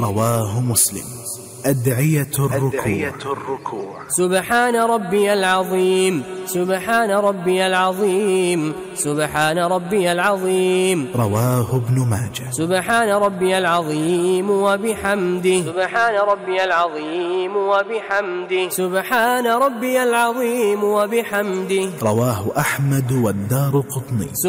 رواه مسلم. أدعية الركوع. سبحان ربي العظيم، سبحان ربي العظيم، سبحان ربي العظيم. رواه ابن ماجه. سبحان ربي العظيم وبحمده، سبحان ربي العظيم وبحمده، سبحان ربي العظيم وبحمده. رواه أحمد والدارقطني.